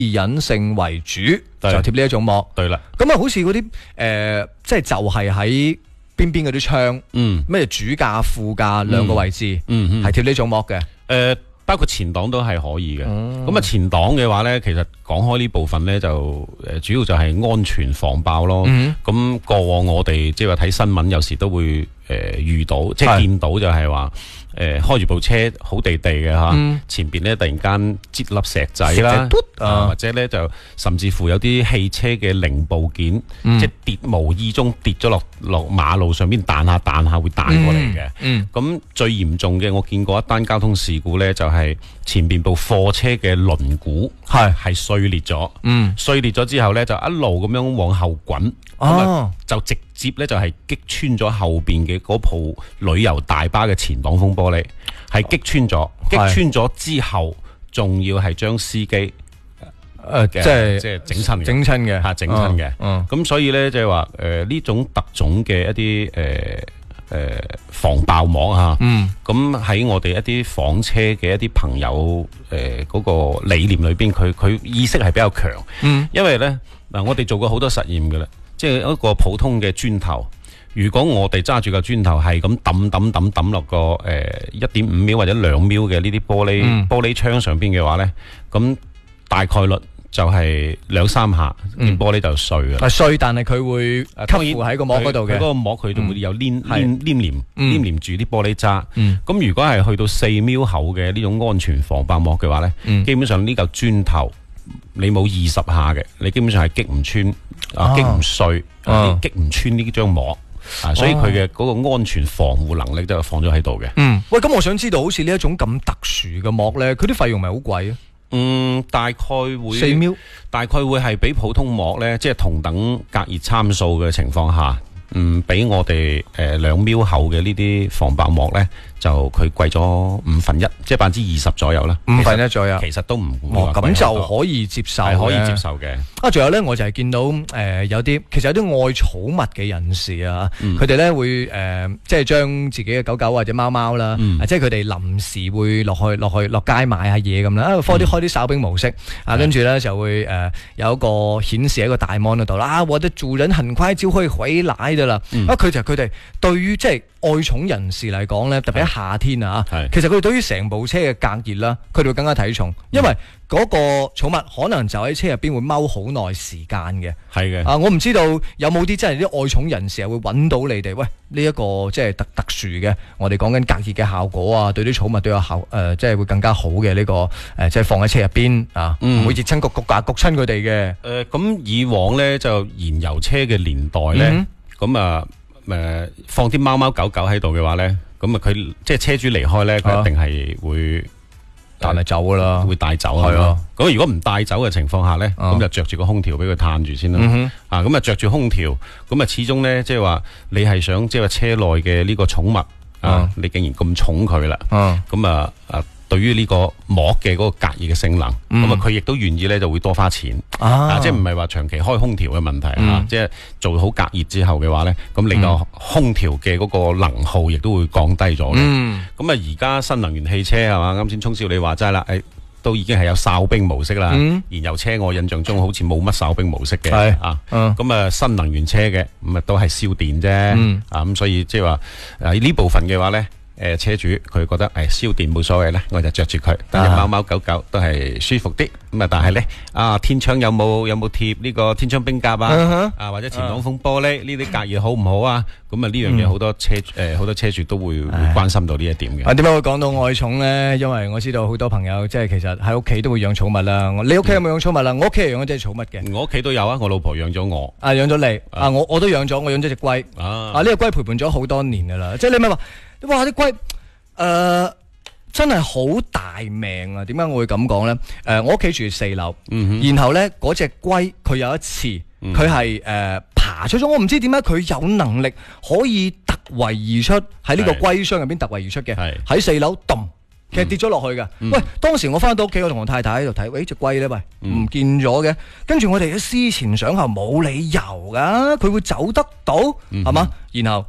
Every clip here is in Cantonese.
隱性為主，就貼呢一種膜。 對啦， 咁啊，好似嗰啲即係就係喺邊嗰啲窗，咩主架、副架兩個位置，係貼呢種膜嘅。 包括前擋都係可以嘅。咁啊，前擋嘅話咧，其實講開呢部分咧，就主要就係安全防爆咯。咁過往我哋即係話睇新聞，有時都會遇到，即係見到就係話開住部車好地嘅嚇，前邊咧突然間擠粒石仔啦，或者咧就甚至乎有啲汽車嘅零部件，即係跌無意中跌咗落馬路上邊彈下會彈過嚟嘅。咁最嚴重嘅，我見過一單交通事故咧，就係前邊部貨車嘅輪轂係碎裂咗，碎裂咗之後咧就一路咁樣往後滾，就直接咧就係擊穿咗後邊嘅嗰部旅遊大巴嘅前擋風玻璃，係擊穿咗之後，仲要係將司機即係整親嘅嚇，整親嘅。咁所以咧即係話呢種特種嘅一啲防爆膜嚇，咁喺我哋一啲房車嘅一啲朋友嗰個理念裏邊，佢意識係比較強，因為咧嗱，我哋做過好多實驗嘅啦。即係一個普通嘅磚頭，如果我哋揸住個磚頭係咁抌落個1.5秒或者2秒嘅呢啲玻璃窗上邊嘅話咧，咁大概率就係2-3下，啲玻璃就碎㗎。 碎，但係佢會吸附喺個膜嗰度嘅。佢嗰個膜佢仲會有黏住啲玻璃渣。咁如果係去到4秒厚嘅呢種安全防爆膜嘅話咧，基本上呢嚿磚頭你冇20下嘅，你基本上係擊唔穿。擊唔碎，擊唔穿呢張膜，所以佢嘅嗰個安全防護能力都係放咗喺度嘅。 喂，咁我想知道，好似呢一種咁特殊嘅膜咧，佢啲費用咪好貴啊？ 大概會 4秒， 大概會係比普通膜咧，即係同等隔熱參數嘅情況下，比我哋2秒厚嘅呢啲防爆膜咧，就佢貴咗1/5，即係20%左右啦。 1/5左右， 其實都唔會咁就可以接受， 係可以接受嘅。 仲有咧，我就係見到有啲其實有啲愛寵物嘅人士啊，佢哋咧會即係將自己嘅狗狗或者貓貓啦，即係佢哋臨時會落街買下嘢咁啦，開啲哨兵模式啊，跟住咧就會有一個顯示喺個大 mon 嗰度啦，我的主人很快就會回來㗎啦。佢哋對於即係愛寵人士嚟講咧，特別喺夏天啊，其實佢哋對於成部車嘅隔熱啦，佢哋會更加睇重，因為嗰個寵物可能就喺車入邊會踎好耐時間嘅。係嘅。我唔知道有冇啲真係啲愛寵人士係會揾到你哋，喂，呢一個即係特殊嘅，我哋講緊隔熱嘅效果啊，對啲寵物都有即係會更加好嘅呢個即係放喺車入邊啊，唔會熱親焗親佢哋嘅。 咁以往咧就燃油車嘅年代咧，咁放啲貓貓狗狗喺度嘅話咧，咁佢即係車主離開咧，佢一定係會帶走噶啦， 會帶走係咯。咁如果唔帶走嘅情況下咧，咁就着住個空調俾佢嘆住先啦。咁啊着住空調，咁啊始終咧即係話你係想即係話車內嘅呢個寵物你竟然咁寵佢啦，咁啊對於呢個膜嘅嗰個隔熱嘅性能，咁佢亦都願意咧就會多花錢，即係唔係話長期開空調嘅問題，即係做好隔熱之後嘅話咧，咁你個空調嘅嗰個能耗亦都會降低咗嘅。咁而家新能源汽車係嘛，啱先聰少你話齋啦，都已經係有哨兵模式啦。燃油車我印象中好似冇乜哨兵模式嘅，咁新能源車嘅咁都係燒電啫，咁所以即係話呢部分嘅話咧。車主佢覺得燒電冇所謂咧，我就着住佢，但係貓貓狗狗都係舒服啲。咁但係咧天窗有冇貼呢個天窗冰夾啊？或者前擋風玻璃呢啲隔熱好唔好啊？咁呢樣嘢好多車主都會關心到呢一點嘅。點解會講到愛寵咧？因為我知道好多朋友即係其實喺屋企都會養寵物啦。你屋企有冇養寵物啦？我屋企係養咗隻寵物嘅。我屋企都有啊，我老婆養咗我。養咗你我都養咗，我養咗隻龜。呢隻龜陪伴咗好多年噶啦，即係你咪話。哇！啲龜真係好大命啊！點解我會咁講呢？我屋企住4樓，然後呢嗰隻龜佢有一次佢係爬出咗，我唔知點解佢有能力可以突圍而出喺呢個龜箱入邊突圍而出嘅，喺4樓咚，其實跌咗落去㗎。喂，當時我翻到屋企，我同我太太喺度睇，喂隻龜呢，喂唔見咗嘅，跟住我哋思前想後，冇理由㗎，佢會走得到係嘛？然後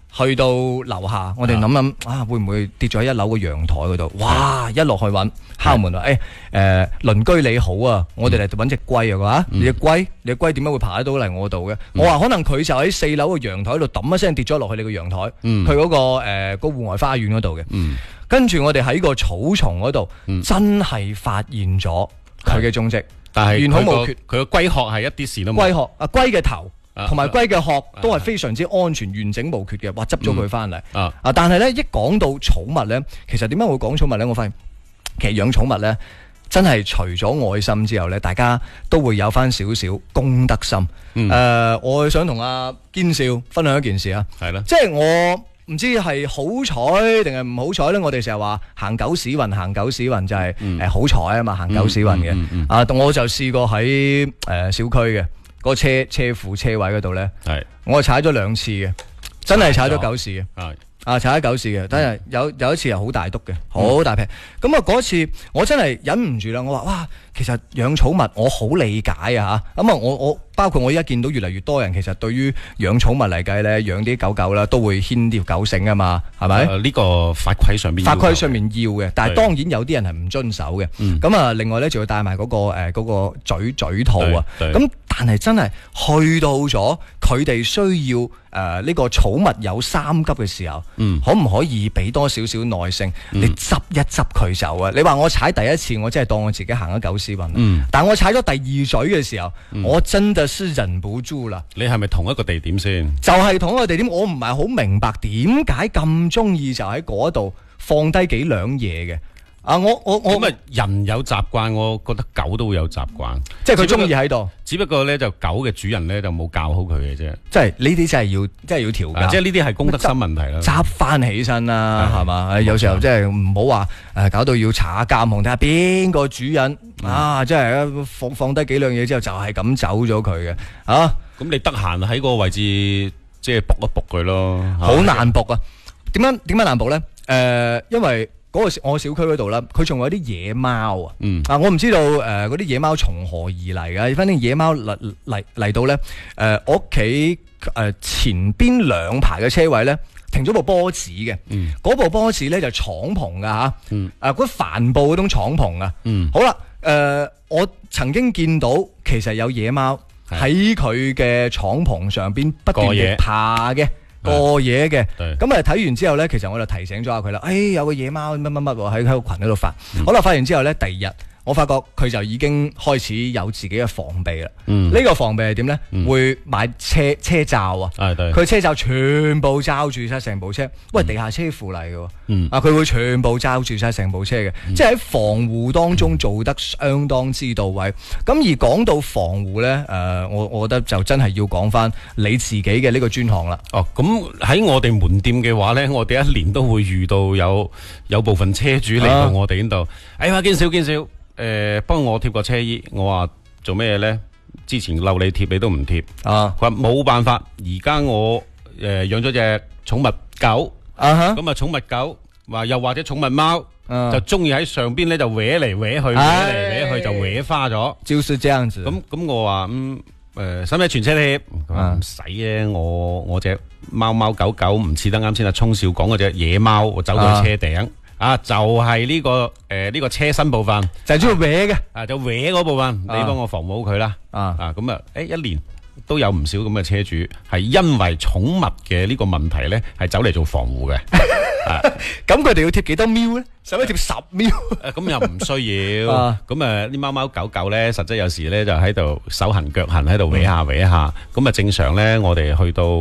去到樓下，我哋諗諗啊，會唔會跌咗喺1樓嘅陽台嗰度？哇！一落去揾敲門話，鄰居你好啊，我哋嚟揾隻龜啊，你隻龜點解會爬得到嚟我度嘅？我話可能佢就喺4樓嘅陽台度揼一聲跌咗落去你個陽台，佢嗰個戶外花園嗰度嘅。跟住我哋喺個草叢嗰度，真係發現咗佢嘅蹤跡， 但係完好無缺。 佢個龜殼係一啲事都冇。 龜嘅頭。同埋龜嘅殼都係非常之安全、完整無缺嘅，哇！執咗佢翻嚟但係咧一講到寵物咧，其實點解會講寵物咧？我發現其實養寵物咧，真係除咗愛心之後咧，大家都會有翻少少公德心。我想同阿堅少分享一件事啊， 係啦， 即係我唔知係好彩定係唔好彩咧。我哋成日話行狗屎運就係好彩啊嘛，行狗屎運嘅。我就試過喺小區嘅。個車庫車位嗰度咧，我係踩咗2次嘅，真係踩咗狗屎嘅，踩咗狗屎嘅。但係有一次係好大篤嘅，好大劈。咁啊嗰次我真係忍唔住啦，我話哇，其實養寵物我好理解啊嚇。咁啊我包括我而家見到越嚟越多人其實對於養寵物嚟計咧，養啲狗狗啦都會牽條狗繩啊嘛，係咪？ 呢個法規上面要嘅，但係當然有啲人係唔遵守嘅。咁啊，另外咧就要帶埋嗰個嘴套啊。咁但係真係去到咗佢哋需要呢個寵物有3急嘅時候，可唔可以俾多少少耐性？你執一執佢走啊！你話我踩第一次，我真係當我自己行咗狗屎運。但我踩咗第2嘴嘅時候，我真的是忍不住啦。 你係咪同一個地點先？ 就係同一個地點，我唔係好明白點解咁中意就喺嗰度放低幾兩嘢嘅。 咁人有習慣，我覺得狗都會有習慣， 即係佢中意喺度。 只不過咧就狗嘅主人咧就冇教好佢嘅啫。 即係呢啲真係要調教。 即係呢啲係公德心問題啦。 執翻起身啦，係嘛？有時候即係唔好話搞到要查下監控，睇下邊個主人即係放低幾兩嘢之後就係咁走咗佢嘅咁你得閒喺個位置即係撲一撲佢咯。 好難撲啊！點解難撲咧？因為我小區嗰度啦，佢仲有啲野貓我唔知道嗰啲野貓從何而嚟嘅。反正野貓嚟到咧，我屋企前邊2排嘅車位咧，停咗部波子嘅。嗰部波子咧就敞篷噶嗰帆布嗰種敞篷啊。好啦，我曾經見到其實有野貓喺佢嘅敞篷上邊不斷地爬嘅。過夜嘅，咁睇完之後咧，其實我就提醒咗下佢啦。有個野貓乜喺個群嗰度發，好啦，發完之後咧，第2日我發覺佢就已經開始有自己嘅防備啦。呢個防備係點咧？會買車罩啊，佢車罩全部罩住晒成部車。喂，地下車庫嚟嘅，佢會全部罩住晒成部車嘅，即係喺防護當中做得相當之到位。咁而講到防護咧，我覺得就真係要講翻你自己嘅呢個專項啦。 咁喺我哋門店嘅話咧，我哋一年都會遇到有部分車主嚟到我哋呢度，堅少。幫我貼個車衣，我話做咩咧？之前漏你貼，你都唔貼。佢話冇辦法，而家我養咗隻寵物狗，咁啊寵物狗又或者寵物貓，就中意喺上邊咧就搲嚟搲去，就搲花咗。 就是這樣子。 咁我話使唔使全車貼？佢話唔使嘅，我隻貓狗唔似得啱先阿聰少講嗰隻野貓，我走到去車頂。就係呢個車身部分， 就係中意搲嘅， 就搲嗰部分，你幫我防護佢啦。咁一年都有唔少咁嘅車主係因為寵物嘅呢個問題咧，係走嚟做防護嘅。 咁佢哋要貼幾多喵咧？使唔使貼10喵？ 咁又唔需要。咁啲貓狗咧，實質有時咧就喺度手痕腳痕喺度搲下。咁正常咧，我哋去到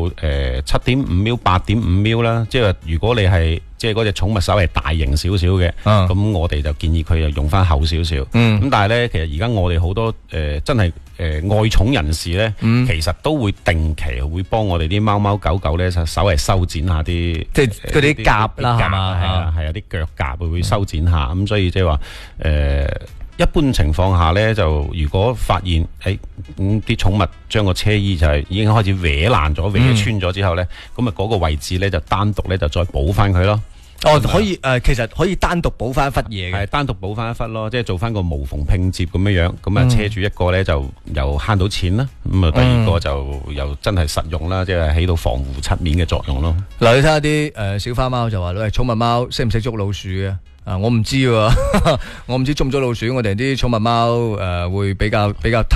7.5喵、8.5喵啦。即係如果你係即係嗰隻寵物稍微大型少少嘅，咁我哋就建議佢用翻厚少少。咁但係咧，其實而家我哋好多真係愛寵人士咧，其實都會定期會幫我哋啲貓狗咧，稍微修剪下啲，即係嗰啲甲啦，係嘛？係啊，啲腳甲會修剪下。咁所以即係話一般情況下咧，就如果發現啲寵物將個車衣就係已經開始搲爛咗、搲穿咗之後咧，咁嗰個位置咧就單獨咧就再補翻佢咯。 可以其實可以單獨補翻一忽嘢嘅， 係單獨補翻一忽咯，即係做翻個無縫拼接咁樣樣，咁啊車住一個咧就又慳到錢啦，咁啊第二個就又真係實用啦，即係起到防護漆面嘅作用咯。 嗱，你睇下啲小花貓就話喂，寵物貓識唔識捉老鼠嘅？我唔知喎，我唔知捉唔捉老鼠，我哋啲寵物貓會比較